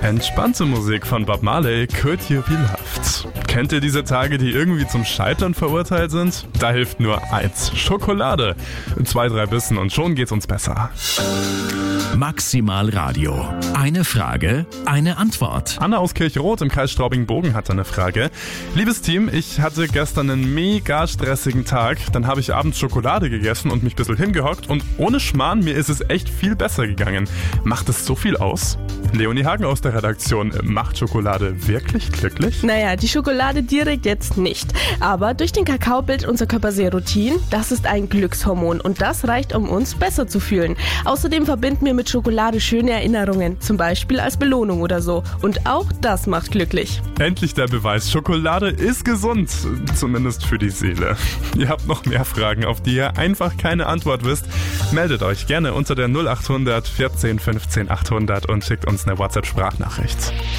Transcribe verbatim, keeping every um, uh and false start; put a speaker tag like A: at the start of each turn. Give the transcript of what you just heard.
A: Entspannte Musik von Bob Marley, Could You Be Loved. Kennt ihr diese Tage, die irgendwie zum Scheitern verurteilt sind? Da hilft nur eins: Schokolade. Zwei, drei Bissen und schon geht's uns besser.
B: Maximal Radio. Eine Frage, eine Antwort.
A: Anna aus Kirchroth im Kreis Straubing-Bogen hat eine Frage. Liebes Team, ich hatte gestern einen mega stressigen Tag. Dann habe ich abends Schokolade gegessen und mich ein bisschen hingehockt und ohne Schmarrn, mir ist es echt viel besser gegangen. Macht es so viel aus? Leonie Hagen aus der Redaktion, macht Schokolade wirklich glücklich?
C: Naja, die Schokolade direkt jetzt nicht. Aber durch den Kakao bildet unser Körper Serotin. Das ist ein Glückshormon und das reicht, um uns besser zu fühlen. Außerdem verbinden wir mit Schokolade schöne Erinnerungen, zum Beispiel als Belohnung oder so. Und auch das macht glücklich.
A: Endlich der Beweis, Schokolade ist gesund, zumindest für die Seele. Ihr habt noch mehr Fragen, auf die ihr einfach keine Antwort wisst. Meldet euch gerne unter der null acht hundert vierzehn fünfzehn achthundert und schickt uns eine WhatsApp-Sprachnachricht.